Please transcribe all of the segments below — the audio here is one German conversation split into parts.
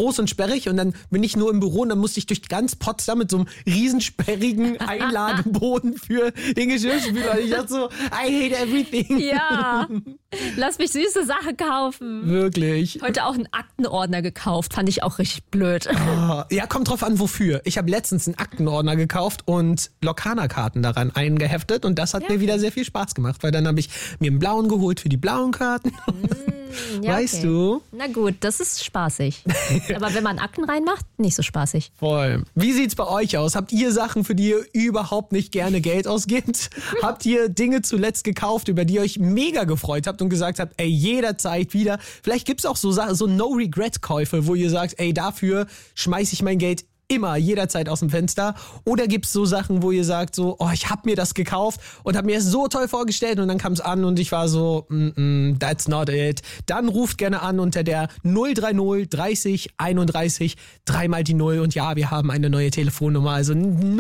groß und sperrig und dann bin ich nur im Büro und dann musste ich durch ganz Potsdam mit so einem riesensperrigen Einladeboden für den Geschirrspüler. Und ich dachte so, I hate everything. Ja, lass mich süße Sachen kaufen. Wirklich. Heute auch einen Aktenordner gekauft, fand ich auch richtig blöd. Oh, ja, kommt drauf an, wofür. Ich habe letztens einen Aktenordner gekauft und Locana-Karten daran eingeheftet und das hat mir wieder sehr viel Spaß gemacht, weil dann habe ich mir einen blauen geholt für die blauen Karten. Ja, weißt du? Na gut, das ist spaßig. Aber wenn man Akten reinmacht, nicht so spaßig. Voll. Wie sieht's bei euch aus? Habt ihr Sachen, für die ihr überhaupt nicht gerne Geld ausgibt? Habt ihr Dinge zuletzt gekauft, über die ihr euch mega gefreut habt und gesagt habt, ey, jederzeit wieder? Vielleicht gibt's auch so No-Regret-Käufe, wo ihr sagt, ey, dafür schmeiß ich mein Geld immer, jederzeit aus dem Fenster. Oder gibt's so Sachen, wo ihr sagt so, oh, ich hab mir das gekauft und hab mir es so toll vorgestellt und dann kam's an und ich war so, that's not it. Dann ruft gerne an unter der 030 30 31 3 die 0 und ja, wir haben eine neue Telefonnummer, also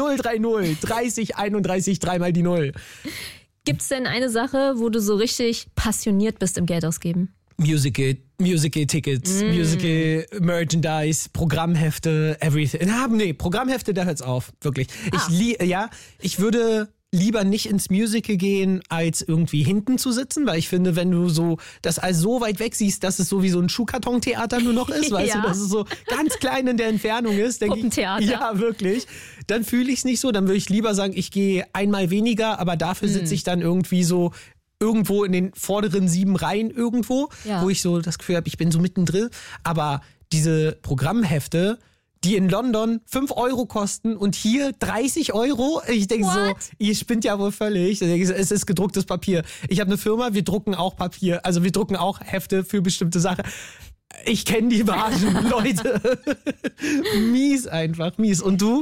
030 30 31 3 die 0. Gibt's denn eine Sache, wo du so richtig passioniert bist im Geld ausgeben? Musical-Tickets, Musical-Merchandise, Programmhefte, everything. Nee, Programmhefte, da hört's auf, wirklich. Ich würde lieber nicht ins Musical gehen, als irgendwie hinten zu sitzen, weil ich finde, wenn du so das alles so weit weg siehst, dass es so wie so ein Schuhkarton-Theater nur noch ist, weißt du, dass es so ganz klein in der Entfernung ist, denke ich. Puppentheater. Ja, wirklich. Dann fühle ich es nicht so, dann würde ich lieber sagen, ich gehe einmal weniger, aber dafür sitze ich dann irgendwie so irgendwo in den vorderen 7 Reihen irgendwo, wo ich so das Gefühl habe, ich bin so mittendrin. Aber diese Programmhefte, die in London 5 Euro kosten und hier 30 Euro, ich denke so, ihr spinnt ja wohl völlig. Es ist gedrucktes Papier. Ich habe eine Firma, wir drucken auch Papier, also wir drucken auch Hefte für bestimmte Sachen. Ich kenne die Margen, Leute. Mies einfach, mies. Und du?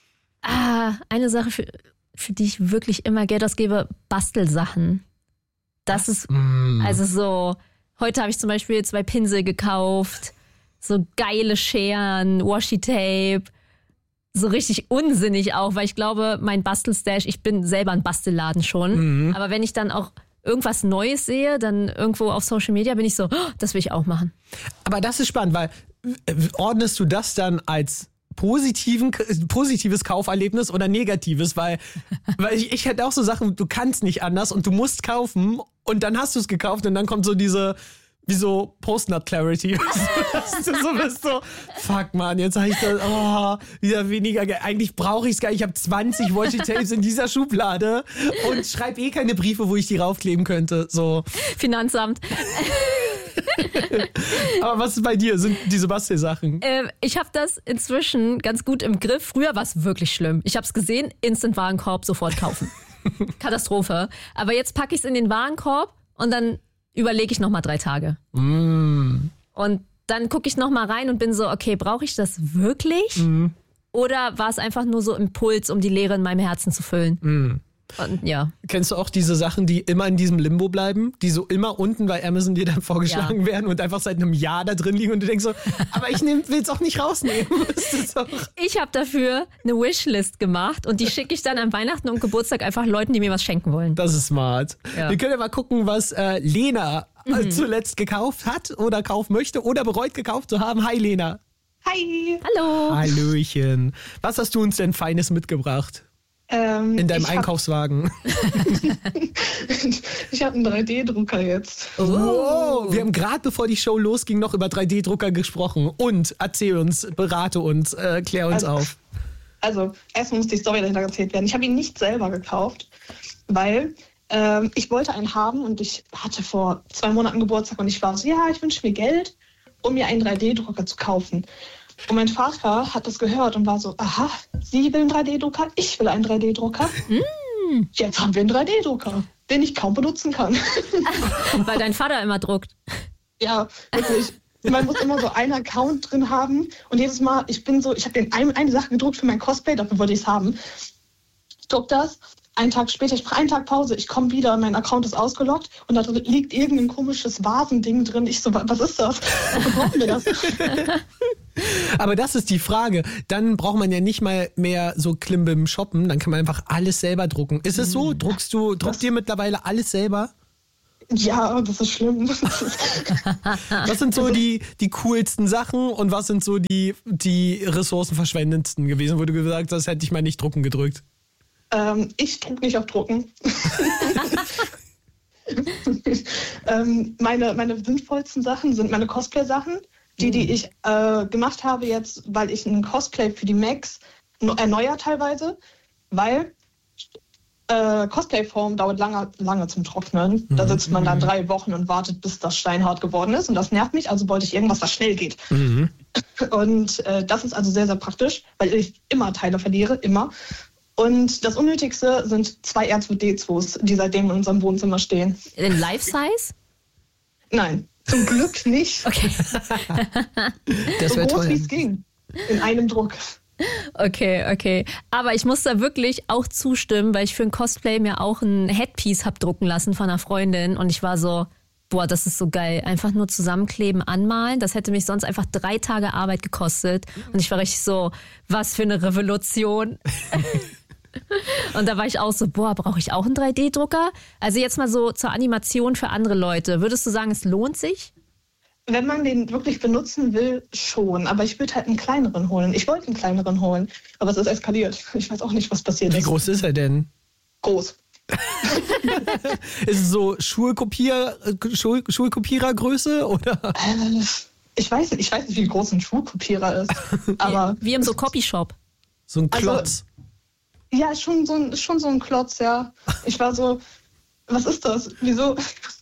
Eine Sache, für die ich wirklich immer Geld ausgebe, Bastelsachen. Das ist, also so, heute habe ich zum Beispiel 2 Pinsel gekauft, so geile Scheren, Washi-Tape, so richtig unsinnig auch, weil ich glaube, mein Bastelstash, ich bin selber ein Bastelladen schon, aber wenn ich dann auch irgendwas Neues sehe, dann irgendwo auf Social Media bin ich so, oh, das will ich auch machen. Aber das ist spannend, weil ordnest du das dann als positives Kauferlebnis oder negatives, weil ich hätte auch so Sachen, du kannst nicht anders und du musst kaufen und dann hast du es gekauft und dann kommt so diese, wie so Post-Nut-Clarity. Du bist so, fuck man, jetzt habe ich das, wieder weniger Geld. Eigentlich brauche ich es gar nicht, ich habe 20 Washi-Tapes in dieser Schublade und schreibe keine Briefe, wo ich die raufkleben könnte. So. Finanzamt. Aber was ist bei dir? Sind diese Bastelsachen? Ich habe das inzwischen ganz gut im Griff. Früher war es wirklich schlimm. Ich habe es gesehen, instant Warenkorb, sofort kaufen. Katastrophe. Aber jetzt packe ich es in den Warenkorb und dann überlege ich nochmal 3 Tage. Und dann gucke ich nochmal rein und bin so, okay, brauche ich das wirklich? Oder war es einfach nur so Impuls, um die Leere in meinem Herzen zu füllen? Und ja. Kennst du auch diese Sachen, die immer in diesem Limbo bleiben? Die so immer unten bei Amazon dir dann vorgeschlagen werden und einfach seit einem Jahr da drin liegen und du denkst so, aber ich will es auch nicht rausnehmen. Ich habe dafür eine Wishlist gemacht und die schicke ich dann an Weihnachten und Geburtstag einfach Leuten, die mir was schenken wollen. Das ist smart. Ja. Wir können ja mal gucken, was Lena zuletzt gekauft hat oder kaufen möchte oder bereut gekauft zu haben. Hi Lena. Hi. Hallo. Hallöchen. Was hast du uns denn Feines mitgebracht? In deinem Einkaufswagen. Ich habe einen 3D-Drucker jetzt. Oh, wir haben gerade, bevor die Show losging, noch über 3D-Drucker gesprochen. Und erzähl uns, berate uns, klär uns auf. Also, erstmal muss die Story dahinter erzählt werden. Ich habe ihn nicht selber gekauft, weil ich wollte einen haben und ich hatte vor 2 Monaten Geburtstag und ich war so, ja, ich wünsche mir Geld, um mir einen 3D-Drucker zu kaufen. Und mein Vater hat das gehört und war so, aha, Sie will einen 3D-Drucker, ich will einen 3D-Drucker. Jetzt haben wir einen 3D-Drucker, den ich kaum benutzen kann. Weil dein Vater immer druckt. Ja, wirklich. Man muss immer so einen Account drin haben und jedes Mal, ich habe eine Sache gedruckt für mein Cosplay, dafür wollte ich es haben. Ich druck das. Einen Tag später, ich mache einen Tag Pause, ich komme wieder, mein Account ist ausgeloggt und da liegt irgendein komisches Vasending drin. Ich so, was ist das? Wofür brauchen wir das? Aber das ist die Frage. Dann braucht man ja nicht mal mehr so Klimbim shoppen, dann kann man einfach alles selber drucken. Ist es so? Druckt ihr mittlerweile alles selber? Ja, das ist schlimm. Was sind so die coolsten Sachen und was sind so die ressourcenverschwendendsten gewesen, wo du gesagt hast, hätte ich mal nicht Drucken gedrückt? Ich druck nicht auf Drucken. Meine sinnvollsten Sachen sind meine Cosplay-Sachen, die ich gemacht habe jetzt, weil ich ein Cosplay für die Macs erneuere teilweise, weil Cosplay-Form dauert lange zum Trocknen. Da sitzt man dann 3 Wochen und wartet, bis das steinhart geworden ist und das nervt mich, also wollte ich irgendwas, was schnell geht. Und das ist also sehr, sehr praktisch, weil ich immer Teile verliere, immer. Und das Unnötigste sind 2 R2D2s, die seitdem in unserem Wohnzimmer stehen. In Life-Size? Nein, zum Glück nicht. Okay. Das so wäre groß, toll. wie es ging. In einem Druck. Okay. Aber ich muss da wirklich auch zustimmen, weil ich für ein Cosplay mir auch ein Headpiece hab drucken lassen von einer Freundin und ich war so, boah, das ist so geil. Einfach nur zusammenkleben, anmalen. Das hätte mich sonst einfach 3 Tage Arbeit gekostet. Und ich war richtig so, was für eine Revolution. Und da war ich auch so, boah, brauche ich auch einen 3D-Drucker? Also jetzt mal so zur Animation für andere Leute. Würdest du sagen, es lohnt sich? Wenn man den wirklich benutzen will, schon. Aber ich würde halt einen kleineren holen. Ich wollte einen kleineren holen, aber es ist eskaliert. Ich weiß auch nicht, was passiert ist. Wie groß ist er denn? Groß. Ist es so Schulkopierergröße oder? Ich weiß nicht, wie groß ein Schulkopierer ist. Aber Wie im so Copyshop. So ein Klotz. ja, schon so ein Klotz, ja. Ich war so, was ist das? Wieso?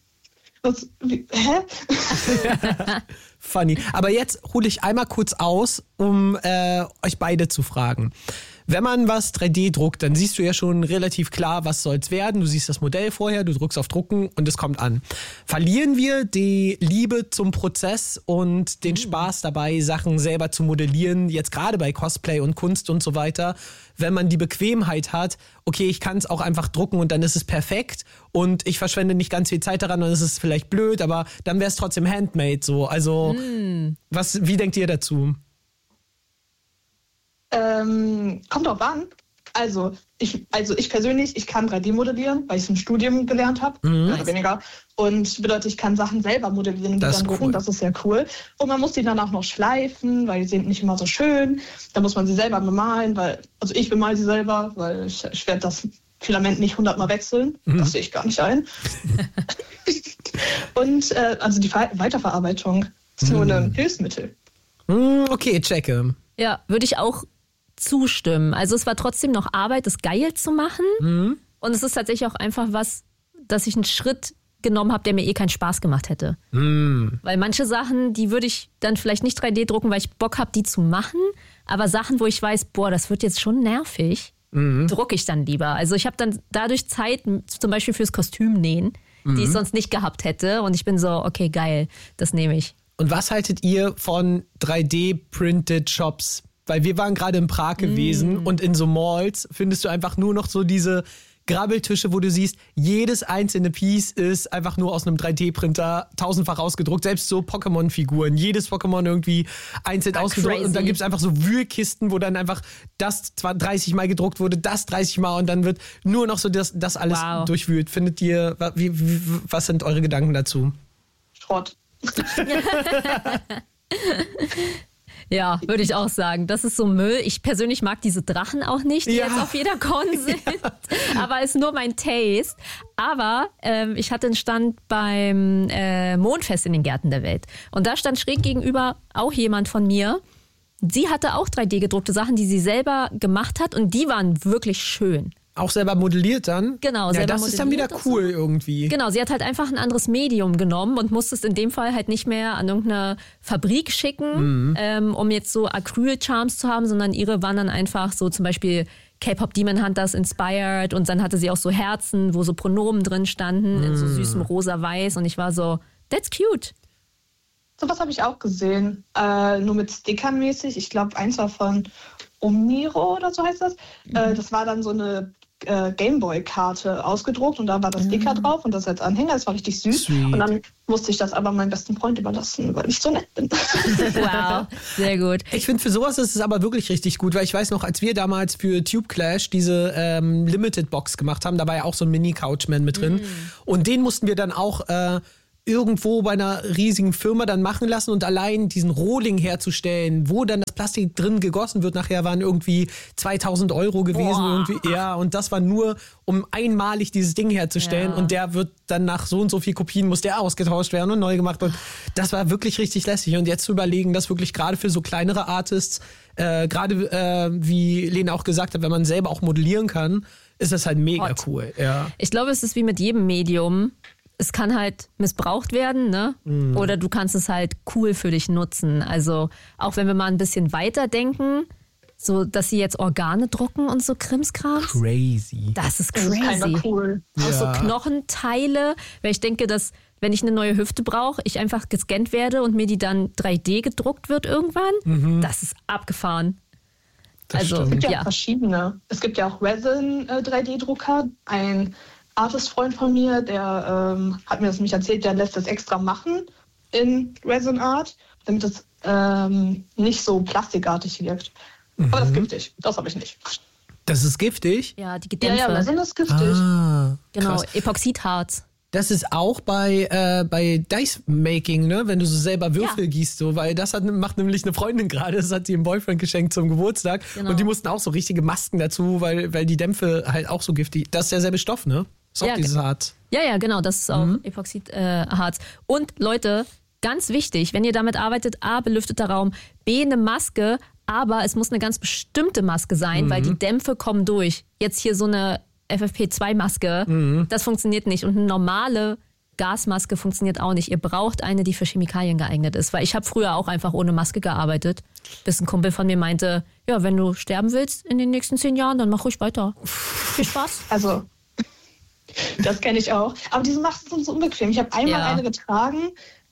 Hä? Funny. Aber jetzt hole ich einmal kurz aus, um euch beide zu fragen. Wenn man was 3D druckt, dann siehst du ja schon relativ klar, was soll's werden. Du siehst das Modell vorher, du drückst auf Drucken und es kommt an. Verlieren wir die Liebe zum Prozess und den Spaß dabei, Sachen selber zu modellieren, jetzt gerade bei Cosplay und Kunst und so weiter, wenn man die Bequemheit hat, okay, ich kann es auch einfach drucken und dann ist es perfekt und ich verschwende nicht ganz viel Zeit daran, dann ist es vielleicht blöd, aber dann wäre es trotzdem handmade so. Also, wie denkt ihr dazu? Kommt drauf an. Also ich persönlich, ich kann 3D modellieren, weil ich es im Studium gelernt habe, mehr oder weniger. Und bedeutet, ich kann Sachen selber modellieren und die dann drucken. Das ist sehr cool. Und man muss die danach noch schleifen, weil die sind nicht immer so schön. Da muss man sie selber bemalen, also ich bemale sie selber, weil ich werde das Filament nicht 100-mal wechseln. Das sehe ich gar nicht ein. Und also die Weiterverarbeitung ist nur ein Hilfsmittel. Okay, checke. Ja, würde ich auch zustimmen. Also es war trotzdem noch Arbeit, das geil zu machen. Und es ist tatsächlich auch einfach was, dass ich einen Schritt genommen habe, der mir keinen Spaß gemacht hätte. Weil manche Sachen, die würde ich dann vielleicht nicht 3D drucken, weil ich Bock habe, die zu machen. Aber Sachen, wo ich weiß, boah, das wird jetzt schon nervig, drucke ich dann lieber. Also ich habe dann dadurch Zeit, zum Beispiel fürs Kostüm nähen, die ich sonst nicht gehabt hätte. Und ich bin so, okay, geil, das nehme ich. Und was haltet ihr von 3D-Printed Shops? Weil wir waren gerade in Prag gewesen und in so Malls findest du einfach nur noch so diese Grabbeltische, wo du siehst, jedes einzelne Piece ist einfach nur aus einem 3D-Printer 1000-fach ausgedruckt. Selbst so Pokémon-Figuren. Jedes Pokémon irgendwie einzeln ausgedruckt. Crazy. Und dann gibt es einfach so Wühlkisten, wo dann einfach das zwar 30 Mal gedruckt wurde, das 30 Mal und dann wird nur noch so das alles durchwühlt. Findet ihr, was sind eure Gedanken dazu? Schrott. Ja, würde ich auch sagen. Das ist so Müll. Ich persönlich mag diese Drachen auch nicht, die jetzt auf jeder Con sind. Aber ist nur mein Taste. Aber ich hatte einen Stand beim Mondfest in den Gärten der Welt. Und da stand schräg gegenüber auch jemand von mir. Sie hatte auch 3D-gedruckte Sachen, die sie selber gemacht hat. Und die waren wirklich schön. Auch selber modelliert dann? Genau, ja, selber das ist dann wieder cool irgendwie. Genau, sie hat halt einfach ein anderes Medium genommen und musste es in dem Fall halt nicht mehr an irgendeine Fabrik schicken, um jetzt so Acryl-Charms zu haben, sondern ihre waren dann einfach so zum Beispiel K-Pop Demon Hunters inspired und dann hatte sie auch so Herzen, wo so Pronomen drin standen, in so süßem rosa-weiß und ich war so, that's cute. Sowas habe ich auch gesehen, nur mit Stickern mäßig. Ich glaube, eins war von Omniro oder so heißt das. Das war dann so eine Gameboy-Karte ausgedruckt und da war das Sticker drauf und das als Anhänger. Das war richtig süß. Sweet. Und dann musste ich das aber meinem besten Freund überlassen, weil ich so nett bin. Wow, sehr gut. Ich finde, für sowas ist es aber wirklich richtig gut, weil ich weiß noch, als wir damals für Tube Clash diese Limited Box gemacht haben, da war ja auch so ein Mini-Couchman mit drin. Und den mussten wir dann auch irgendwo bei einer riesigen Firma dann machen lassen und allein diesen Rohling herzustellen, wo dann das Plastik drin gegossen wird, nachher waren irgendwie 2.000 € gewesen. Irgendwie, ja, und das war nur, um einmalig dieses Ding herzustellen und der wird dann nach so und so viel Kopien, muss der ausgetauscht werden und neu gemacht und das war wirklich richtig lässig und jetzt zu überlegen, dass wirklich gerade für so kleinere Artists, gerade wie Lena auch gesagt hat, wenn man selber auch modellieren kann, ist das halt mega cool. Ja. Ich glaube, es ist wie mit jedem Medium. Es kann halt missbraucht werden, ne? Oder du kannst es halt cool für dich nutzen. Also auch wenn wir mal ein bisschen weiter denken, so dass sie jetzt Organe drucken und so Krimskrams. Crazy. Das ist Das ist crazy. einfach cool. Auch so Knochenteile, weil ich denke, dass wenn ich eine neue Hüfte brauche, ich einfach gescannt werde und mir die dann 3D gedruckt wird irgendwann. Das ist abgefahren. Das Also, stimmt. Es gibt ja auch verschiedene. Es gibt ja auch Resin 3D-Drucker. Ein Artist-Freund von mir, der hat mir das nämlich erzählt, der lässt das extra machen in Resin Art, damit es nicht so plastikartig wirkt. Aber das ist giftig. Das habe ich nicht. Das ist giftig? Ja, die Ja, Gedämpfe. Resin ist giftig. Genau, krass. Epoxidharz. Das ist auch bei Dice Making, ne? Wenn du so selber Würfel gießt, so, weil das macht nämlich eine Freundin gerade, das hat sie ihrem Boyfriend geschenkt zum Geburtstag und die mussten auch so richtige Masken dazu, weil die Dämpfe halt auch so giftig. Das ist derselbe Stoff, ne? Ist auch dieses Harz. Ja, genau, das ist auch Epoxidharz. Und Leute, ganz wichtig, wenn ihr damit arbeitet, A, belüfteter Raum, B, eine Maske, aber es muss eine ganz bestimmte Maske sein, weil die Dämpfe kommen durch. Jetzt hier so eine FFP2-Maske, das funktioniert nicht. Und eine normale Gasmaske funktioniert auch nicht. Ihr braucht eine, die für Chemikalien geeignet ist. Weil ich habe früher auch einfach ohne Maske gearbeitet, bis ein Kumpel von mir meinte, ja, wenn du sterben willst in den nächsten 10 Jahren, dann mach ruhig weiter. Viel Spaß. Also, das kenne ich auch. Aber diese Masken sind so unbequem. Ich habe einmal eine getragen,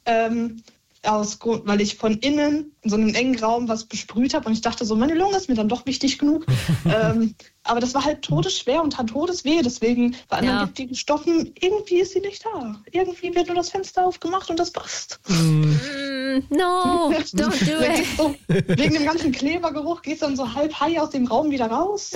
weil ich von innen in so einem engen Raum was besprüht habe und ich dachte so, meine Lunge ist mir dann doch wichtig genug. Aber das war halt todesschwer und hat todesweh. Deswegen bei anderen giftigen Stoffen, irgendwie ist sie nicht da. Irgendwie wird nur das Fenster aufgemacht und das passt. No, don't do it. So, wegen dem ganzen Klebergeruch gehst du dann so halb high aus dem Raum wieder raus.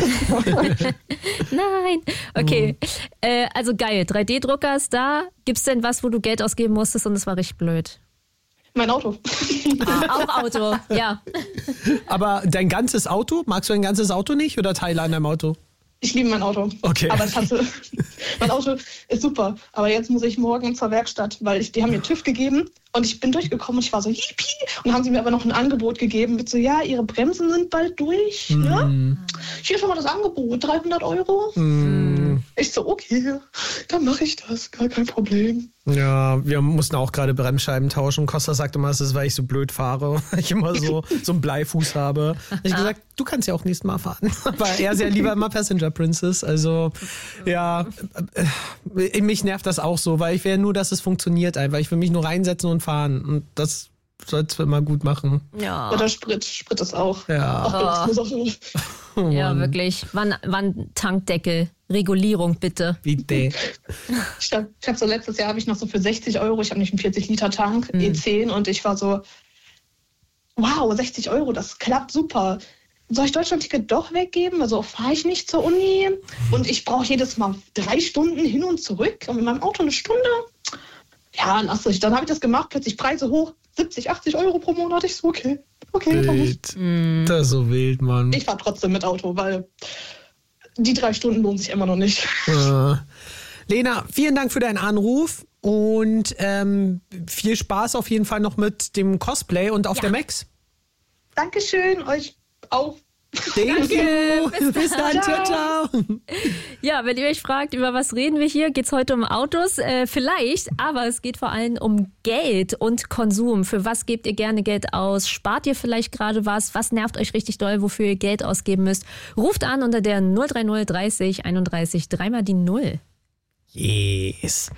Nein. Okay, also geil. 3D-Drucker ist da. Gibt's denn was, wo du Geld ausgeben musstest und es war richtig blöd? Mein Auto. Auch Auto, ja. Aber dein ganzes Auto? Magst du dein ganzes Auto nicht oder Teile an deinem Auto? Ich liebe mein Auto. Okay. Aber mein Auto ist super. Aber jetzt muss ich morgen zur Werkstatt, weil die haben mir TÜV gegeben und ich bin durchgekommen und ich war so yippie. Und dann haben sie mir aber noch ein Angebot gegeben mit so, ja, ihre Bremsen sind bald durch. Ne? Hier schon mal das Angebot, 300 €. Ich so, okay, dann mache ich das, gar kein Problem. Ja, wir mussten auch gerade Bremsscheiben tauschen. Costa sagte immer, es ist, weil ich so blöd fahre, weil ich immer so einen Bleifuß habe. Ich gesagt, du kannst ja auch nächstes Mal fahren. Aber er ist ja lieber immer Passenger Princess. Also ja, mich nervt das auch so, weil ich will nur, dass es funktioniert einfach. Ich will mich nur reinsetzen und fahren. Und das sollst du immer gut machen. Ja, Der Sprit ist auch. Ja. ja wirklich. Wann Tankdeckel? Regulierung bitte. Bitte. Ich habe so letztes Jahr habe ich noch so für 60 €, ich habe nicht einen 40-Liter-Tank, E10 und ich war so, wow, 60 €, das klappt super. Soll ich Deutschland-Ticket doch weggeben? Also fahre ich nicht zur Uni und ich brauche jedes Mal 3 Stunden hin und zurück und mit meinem Auto 1 Stunde. Ja, lass ich. Dann habe ich das gemacht, plötzlich Preise hoch, 70, 80 € pro Monat. Ich so, okay, dann nicht. Das ist so wild, Mann. Ich fahre trotzdem mit Auto, weil die 3 Stunden lohnen sich immer noch nicht. Lena, vielen Dank für deinen Anruf und viel Spaß auf jeden Fall noch mit dem Cosplay und auf der Max. Dankeschön, euch auch. Thank you. Bis dann. Ciao, ciao. Ja, wenn ihr euch fragt, über was reden wir hier, geht's heute um Autos? Vielleicht, aber es geht vor allem um Geld und Konsum. Für was gebt ihr gerne Geld aus? Spart ihr vielleicht gerade was? Was nervt euch richtig doll, wofür ihr Geld ausgeben müsst? Ruft an unter der 030 30 31 3 die 0. Yes.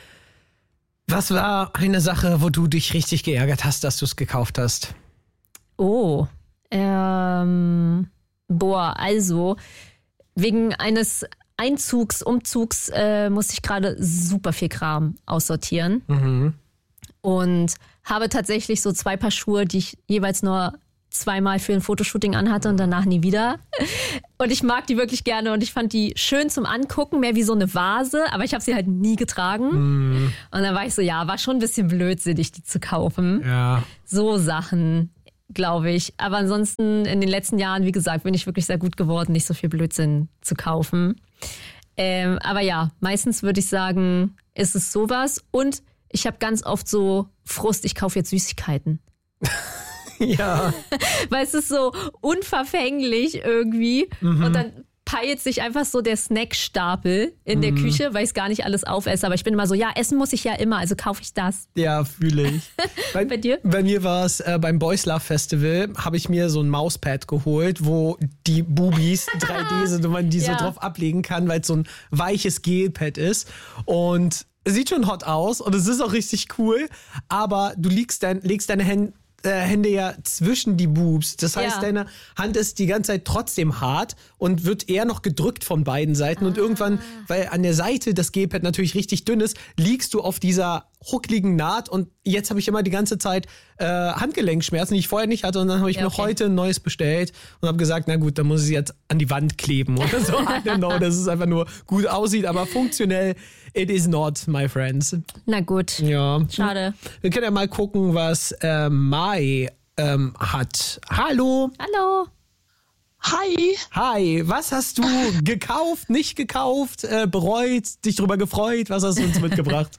Was war eine Sache, wo du dich richtig geärgert hast, dass du es gekauft hast? Oh, also wegen eines Umzugs musste ich gerade super viel Kram aussortieren. Und habe tatsächlich so 2 Paar Schuhe, die ich jeweils nur zweimal für ein Fotoshooting anhatte und danach nie wieder. Und ich mag die wirklich gerne und ich fand die schön zum Angucken, mehr wie so eine Vase, aber ich habe sie halt nie getragen. Und dann war ich so, ja, war schon ein bisschen blödsinnig, die zu kaufen. Ja. So Sachen, glaube ich. Aber ansonsten in den letzten Jahren, wie gesagt, bin ich wirklich sehr gut geworden, nicht so viel Blödsinn zu kaufen. Aber ja, meistens würde ich sagen, ist es sowas. Und ich habe ganz oft so Frust, ich kaufe jetzt Süßigkeiten. Ja. Weil es ist so unverfänglich irgendwie. Und dann peilt sich einfach so der Snackstapel in der Küche, weil ich es gar nicht alles aufesse. Aber ich bin immer so, ja, essen muss ich ja immer, also kaufe ich das. Ja, fühle ich. Bei dir? Bei mir war es beim Boys Love Festival, habe ich mir so ein Mauspad geholt, wo die Bubis 3D sind und man die so drauf ablegen kann, weil es so ein weiches Gelpad ist. Und es sieht schon hot aus und es ist auch richtig cool, aber du legst deine Hände ja zwischen die Boobs. Das heißt, deine Hand ist die ganze Zeit trotzdem hart und wird eher noch gedrückt von beiden Seiten. Und irgendwann, weil an der Seite das Gelpad natürlich richtig dünn ist, liegst du auf dieser huckligen Naht. Und jetzt habe ich immer die ganze Zeit Handgelenkschmerzen, die ich vorher nicht hatte. Und dann habe ich mir heute ein neues bestellt und habe gesagt, na gut, dann muss ich es jetzt an die Wand kleben oder so. I don't know, dass es einfach nur gut aussieht, aber funktionell, it is not, my friends. Na gut. Ja. Schade. Wir können ja mal gucken, was Mai hat. Hallo. Hallo. Hi. Hi. Was hast du gekauft, nicht gekauft, bereut, dich drüber gefreut? Was hast du uns mitgebracht?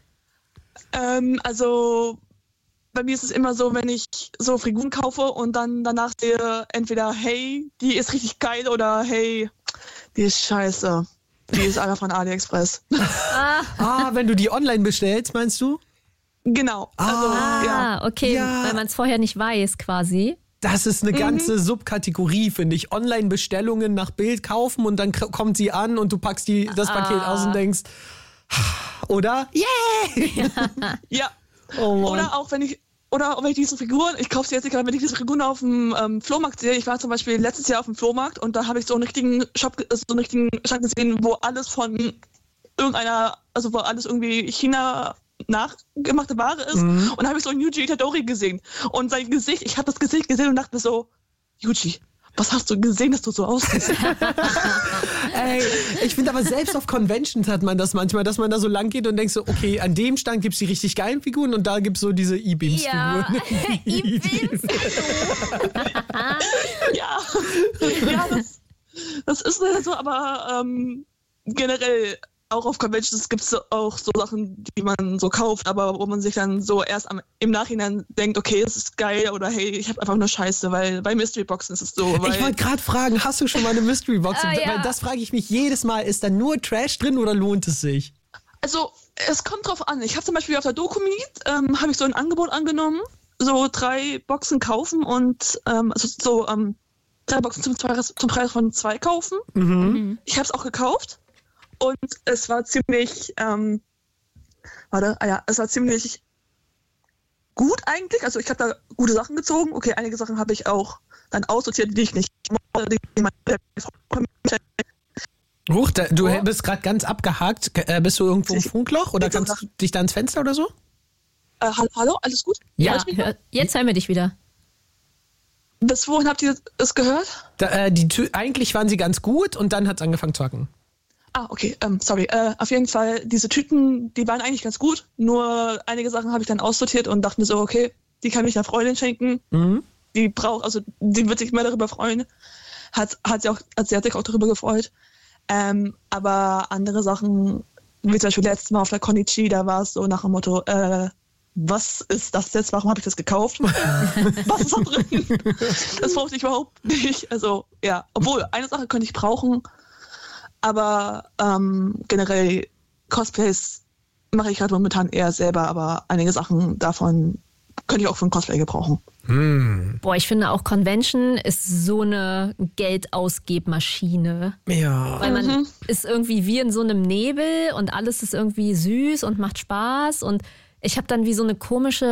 Also bei mir ist es immer so, wenn ich so Figuren kaufe und dann danach sehe, entweder hey, die ist richtig geil oder hey, die ist scheiße. Die ist einfach von AliExpress. Wenn du die online bestellst, meinst du? Genau. Also, okay, Ja. weil man es vorher nicht weiß quasi. Das ist eine ganze Subkategorie, finde ich. Online-Bestellungen nach Bild kaufen und dann kommt sie an und du packst das Paket aus und denkst, oder? Yeah! Ja. Oh Mann. Oder auch wenn ich diese Figuren, ich kaufe sie jetzt nicht, wenn ich diese Figuren auf dem Flohmarkt sehe. Ich war zum Beispiel letztes Jahr auf dem Flohmarkt und da habe ich so einen richtigen Shop, so einen richtigen Schrank gesehen, wo alles von wo alles irgendwie China nachgemachte Ware ist. Und da habe ich so einen Yuji Itadori gesehen. Und sein Gesicht, ich habe das Gesicht gesehen und dachte mir so, Yuji, was hast du gesehen, dass du so aussiehst? Ey, ich finde aber selbst auf Conventions hat man das manchmal, dass man da so lang geht und denkt so, okay, an dem Stand gibt es die richtig geilen Figuren und da gibt es so diese E-Beams-Figuren. E-Beams. Ja, das ist leider so, aber generell auch auf Conventions gibt es auch so Sachen, die man so kauft, aber wo man sich dann so erst im Nachhinein denkt, okay, es ist geil oder hey, ich habe einfach nur Scheiße, weil bei Mystery Boxen ist es so. Ich wollte gerade fragen, hast du schon mal eine Mystery Box? Ja. Weil das frage ich mich jedes Mal, ist da nur Trash drin oder lohnt es sich? Also, es kommt drauf an. Ich habe zum Beispiel auf der Doku-Meet, habe ich so ein Angebot angenommen, so 3 Boxen kaufen und 3 Boxen zum Preis von 2 kaufen. Ich habe es auch gekauft. Und es war ziemlich, es war ziemlich gut eigentlich. Also ich habe da gute Sachen gezogen. Okay, einige Sachen habe ich auch dann aussortiert, die ich nicht mochte. Du bist gerade ganz abgehakt. Bist du irgendwo im Funkloch oder kannst du dich da ins Fenster oder so? Hallo, alles gut? Ja, jetzt hören wir dich wieder. Bis wohin habt ihr es gehört? Eigentlich waren sie ganz gut und dann hat es angefangen zu hacken. Okay, sorry. Auf jeden Fall, diese Tüten, die waren eigentlich ganz gut. Nur einige Sachen habe ich dann aussortiert und dachte mir so, okay, die kann ich einer Freundin schenken. Die wird sich mehr darüber freuen. Hat sich auch darüber gefreut. Aber andere Sachen, wie zum Beispiel letztes Mal auf der Konichi, da war es so nach dem Motto, was ist das jetzt? Warum habe ich das gekauft? Was ist da drin? Das brauchte ich überhaupt nicht. Also, ja, obwohl, eine Sache könnte ich brauchen. Aber generell Cosplays mache ich gerade momentan eher selber, aber einige Sachen davon könnte ich auch für ein Cosplay gebrauchen. Boah, ich finde auch Convention ist so eine Geldausgebmaschine. Ja. Weil man ist irgendwie wie in so einem Nebel und alles ist irgendwie süß und macht Spaß und ich habe dann wie so eine komische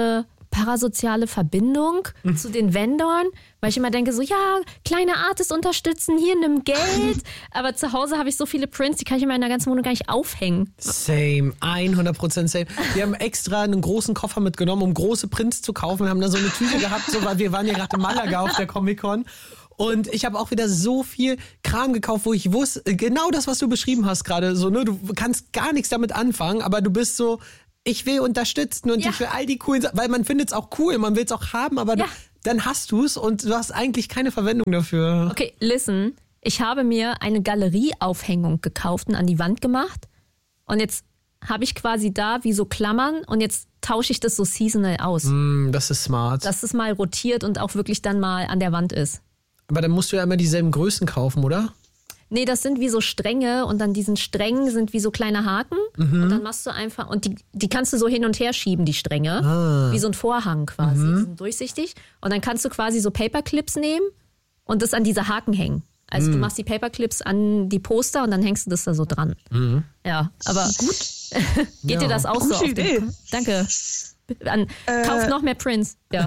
parasoziale Verbindung zu den Vendorn, weil ich immer denke so, ja, kleine Artists unterstützen, hier, nimm Geld. Aber zu Hause habe ich so viele Prints, die kann ich in meiner ganzen Wohnung gar nicht aufhängen. Same, 100% same. Wir haben extra einen großen Koffer mitgenommen, um große Prints zu kaufen. Wir haben da so eine Tüte gehabt, so, weil wir waren ja gerade in Malaga auf der Comic-Con. Und ich habe auch wieder so viel Kram gekauft, wo ich wusste, genau das, was du beschrieben hast gerade, so, ne, du kannst gar nichts damit anfangen, aber du bist so, ich will unterstützen und ich will all die coolen Sachen, weil man findet es auch cool, man will es auch haben, aber dann hast du es und du hast eigentlich keine Verwendung dafür. Okay, listen, ich habe mir eine Galerieaufhängung gekauft und an die Wand gemacht und jetzt habe ich quasi da wie so Klammern und jetzt tausche ich das so seasonal aus. Das ist smart. Dass es mal rotiert und auch wirklich dann mal an der Wand ist. Aber dann musst du ja immer dieselben Größen kaufen, oder? Nee, das sind wie so Stränge und an diesen Strängen sind wie so kleine Haken. Und dann machst du einfach, und die kannst du so hin und her schieben, die Stränge. Wie so ein Vorhang quasi. Die sind durchsichtig. Und dann kannst du quasi so Paperclips nehmen und das an diese Haken hängen. Also du machst die Paperclips an die Poster und dann hängst du das da so dran. Ja, aber gut. Geht dir das auch so auf den... Danke. Kauft noch mehr Prints. Ja.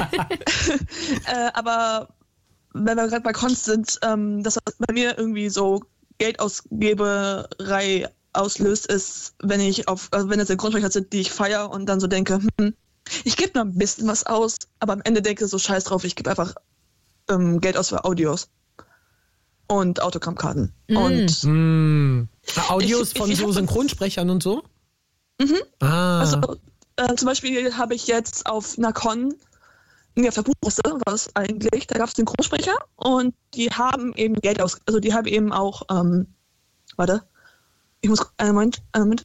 Aber wenn wir gerade bei Cons sind, das was bei mir irgendwie so Geldausgeberei auslöst, ist, wenn es Synchronsprecher sind, die ich feiere und dann so denke, ich gebe noch ein bisschen was aus, aber am Ende denke so, scheiß drauf, ich gebe einfach Geld aus für Audios und Autogrammkarten. Und Audios von so Synchronsprechern und so? Also zum Beispiel habe ich jetzt auf einer Con auf der Buchmesse war es eigentlich, da gab es Synchronsprecher und die haben eben Geld also die haben eben auch, warte, ich muss, einen Moment.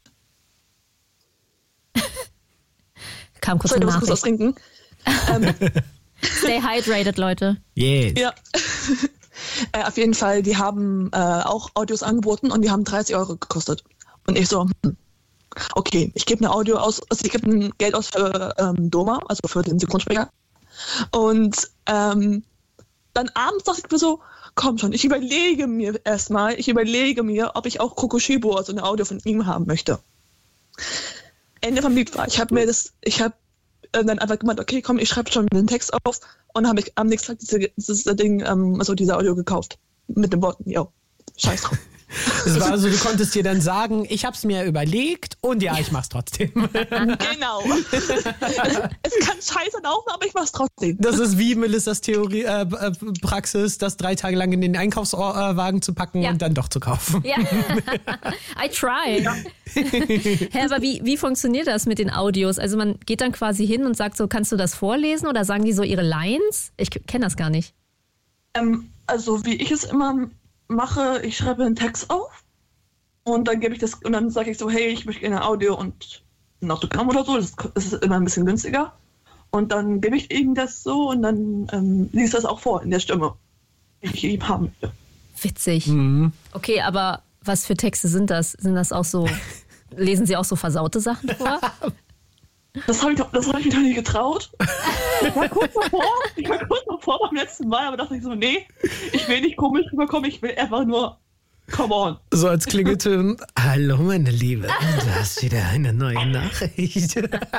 Kam kurz eine Nachricht. Ich muss was trinken. Stay hydrated, Leute. Yes. Ja. Auf jeden Fall, die haben auch Audios angeboten und die haben 30 € gekostet. Und ich so, okay, ich gebe ein Geld aus für Doma, also für den Synchronsprecher. Und dann abends dachte ich mir so, komm schon, ich überlege mir, ob ich auch Kokoshibo, also ein Audio von ihm haben möchte. Ende vom Lied war, ich habe dann einfach gemeint, okay, komm, ich schreibe schon den Text auf und habe ich am nächsten Tag diese Audio gekauft. Mit den Worten, yo, scheiß drauf. Das war also, du konntest dir dann sagen, ich hab's mir überlegt und ja, ich mach's trotzdem. Genau. Es kann scheiße laufen, aber ich mach's trotzdem. Das ist wie Melissas Praxis, das 3 Tage lang in den Einkaufswagen zu packen und dann doch zu kaufen. Ja, I try. Ja. Hä, aber wie funktioniert das mit den Audios? Also man geht dann quasi hin und sagt so, kannst du das vorlesen oder sagen die so ihre Lines? Ich kenne das gar nicht. Also wie ich es immer mache, ich schreibe einen Text auf und dann gebe ich das und dann sage ich so, hey, ich möchte gerne ein Audio und ein Autogramm oder so, das ist immer ein bisschen günstiger und dann gebe ich ihm das so und dann liest das auch vor in der Stimme, die ich ihm haben möchte. Witzig. Okay, aber was für Texte sind das? Sind das auch so, lesen Sie auch so versaute Sachen vor? Das hab ich mich noch nicht getraut. Ich war kurz davor beim letzten Mal, aber dachte ich so, nee, ich will nicht komisch rüberkommen, ich will einfach nur, come on. So als Klingelton, hallo meine Liebe, du hast wieder eine neue Nachricht.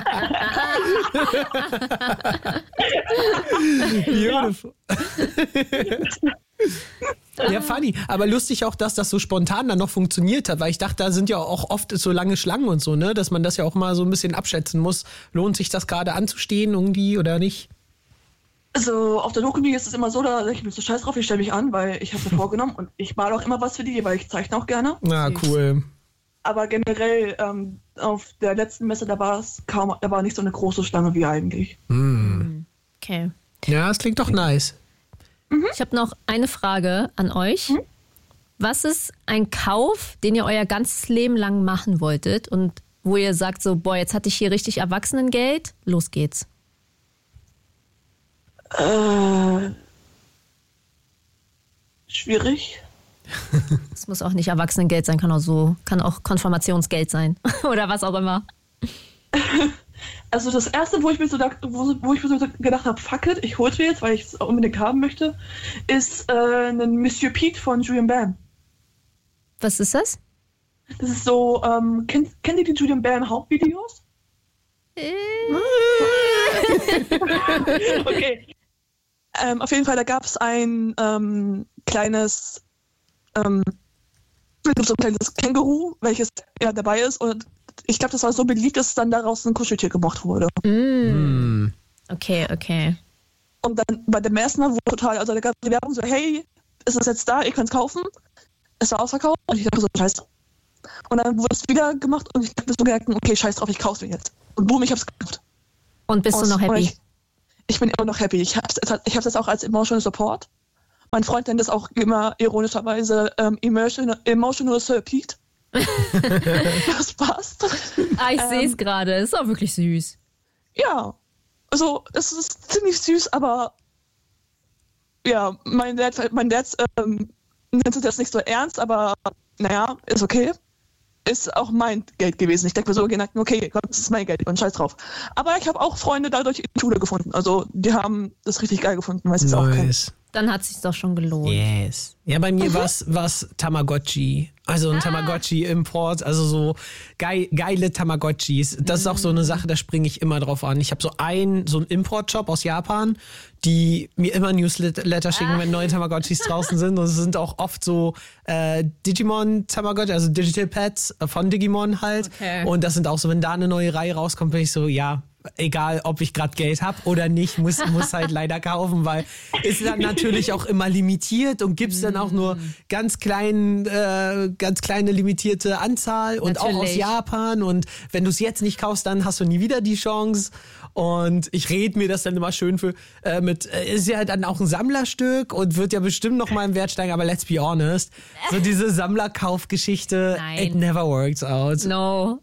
Beautiful. Ja, funny. Aber lustig auch, dass das so spontan dann noch funktioniert hat, weil ich dachte, da sind ja auch oft so lange Schlangen und so, ne, dass man das ja auch mal so ein bisschen abschätzen muss. Lohnt sich das gerade anzustehen irgendwie oder nicht? Also auf der Dokumi ist es immer so, da denke ich mir so scheiß drauf, ich stelle mich an, weil ich habe mir vorgenommen und ich male auch immer was für die, weil ich zeichne auch gerne. Na, cool. Aber generell auf der letzten Messe, da war nicht so eine große Schlange wie eigentlich. Okay. Ja, das klingt doch nice. Ich habe noch eine Frage an euch. Was ist ein Kauf, den ihr euer ganzes Leben lang machen wolltet und wo ihr sagt so, boah, jetzt hatte ich hier richtig Erwachsenengeld, los geht's? Schwierig. Es muss auch nicht Erwachsenengeld sein, kann auch Konfirmationsgeld sein oder was auch immer. Also das erste, wo ich mir so gedacht habe, fuck it, ich hol's mir jetzt, weil ich es unbedingt haben möchte, ist ein Monsieur Pete von Julian Bam. Was ist das? Das ist so, kennt ihr die Julian Bam Hauptvideos? Okay. Auf jeden Fall, da gab es ein kleines Känguru, welches dabei ist. Und ich glaube, das war so beliebt, dass dann daraus ein Kuscheltier gemacht wurde. Okay. Und dann bei dem ersten Mal wurde total, also da gab es die Werbung so, hey, ist es jetzt da, ihr könnt es kaufen. Es war ausverkauft und ich dachte so, scheiße. Und dann wurde es wieder gemacht und ich dachte so gedacht, okay, scheiß drauf, ich kaufe es jetzt. Und boom, ich hab's gekauft. Und bist du noch happy? Ich bin immer noch happy. Ich hab's das auch als Emotional Support. Mein Freund nennt das auch immer ironischerweise Emotional Support. Das passt. Ich sehe es gerade. Ist auch wirklich süß. Ja. Also, es ist ziemlich süß, aber ja, mein Dad nennt es jetzt nicht so ernst, aber naja, ist okay. Ist auch mein Geld gewesen. Ich denke mir so, okay, Gott, das ist mein Geld und scheiß drauf. Aber ich habe auch Freunde dadurch in der Schule gefunden. Also, die haben das richtig geil gefunden, weil sie es auch kennen. Dann hat es sich doch schon gelohnt. Yes. Ja, bei mir war's Tamagotchi. Also ein Tamagotchi-Import, also so geile Tamagotchis. Das ist auch so eine Sache, da springe ich immer drauf an. Ich habe so einen Import-Shop aus Japan, die mir immer Newsletter schicken, wenn neue Tamagotchis draußen sind. Und es sind auch oft so Digimon Tamagotchi, also Digital Pets von Digimon halt. Okay. Und das sind auch so, wenn da eine neue Reihe rauskommt, bin ich so, ja, egal ob ich gerade Geld habe oder nicht, muss halt leider kaufen, weil ist dann natürlich auch immer limitiert und gibt's dann auch nur ganz kleine limitierte Anzahl und auch aus Japan, und wenn du es jetzt nicht kaufst, dann hast du nie wieder die Chance. Und ich rede mir das dann immer schön ist ja dann auch ein Sammlerstück und wird ja bestimmt noch mal im Wert steigen, aber let's be honest, so diese Sammlerkaufgeschichte, it never works out. No.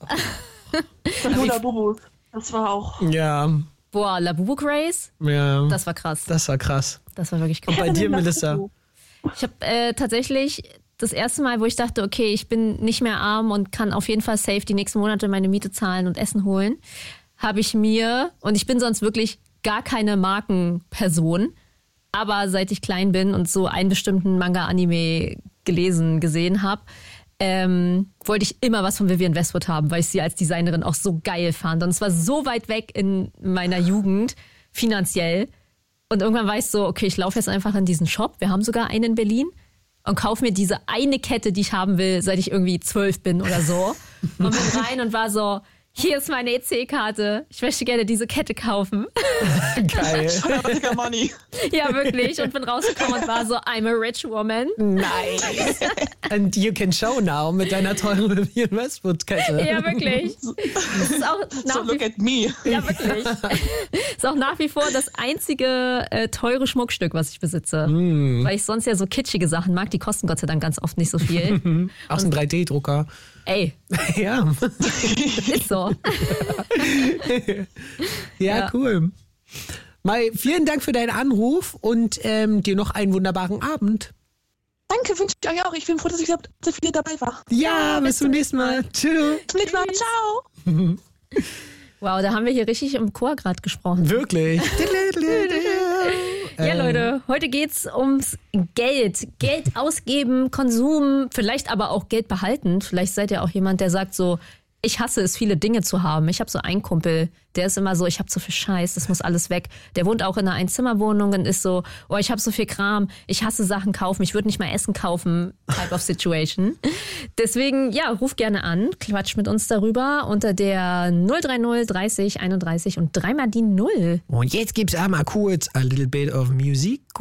Oder Bubu. Das war auch... Ja. Boah, Labubu Craze? Ja. Das war krass. Das war krass. Das war wirklich krass. Und bei dir, Melissa? Ich habe tatsächlich das erste Mal, wo ich dachte, okay, ich bin nicht mehr arm und kann auf jeden Fall safe die nächsten Monate meine Miete zahlen und Essen holen, habe ich mir, und ich bin sonst wirklich gar keine Markenperson, aber seit ich klein bin und so einen bestimmten Manga-Anime gesehen habe, wollte ich immer was von Vivienne Westwood haben, weil ich sie als Designerin auch so geil fand. Und es war so weit weg in meiner Jugend, finanziell. Und irgendwann war ich so, okay, ich laufe jetzt einfach in diesen Shop, wir haben sogar einen in Berlin, und kaufe mir diese eine Kette, die ich haben will, seit ich irgendwie 12 bin oder so. Und bin rein und war so, hier ist meine EC-Karte, ich möchte gerne diese Kette kaufen. Geil. Money. Ja, wirklich. Und bin rausgekommen und war so, I'm a rich woman. Nice. And you can show now mit deiner teuren Vivienne Westwood-Kette. Ja, wirklich. Das ist auch look at me. Ja, wirklich. Ist auch nach wie vor das einzige teure Schmuckstück, was ich besitze. Weil ich sonst ja so kitschige Sachen mag, die kosten Gott sei Dank ganz oft nicht so viel. Aus einem 3D-Drucker. Ey. Ja. Ist so. Ja, cool. Mai, vielen Dank für deinen Anruf und dir noch einen wunderbaren Abend. Danke, wünsche ich euch auch. Ich bin froh, dass ich so viele dabei war. Ja, bis zum nächsten Mal. Tschüss. Zum nächsten Mal. Ciao. Wow, da haben wir hier richtig im Chor gerade gesprochen. Wirklich. Ja, Leute, heute geht's ums Geld. Geld ausgeben, Konsum, vielleicht aber auch Geld behalten. Vielleicht seid ihr auch jemand, der sagt so, ich hasse es, viele Dinge zu haben. Ich habe so einen Kumpel, der ist immer so, ich habe so viel Scheiß, das muss alles weg. Der wohnt auch in einer Einzimmerwohnung und ist so, oh, ich habe so viel Kram, ich hasse Sachen kaufen, ich würde nicht mal Essen kaufen, type of situation. Deswegen, ja, ruf gerne an, quatsch mit uns darüber unter der 030 30 31 und dreimal die 0. Und jetzt gibt's einmal kurz a little bit of music.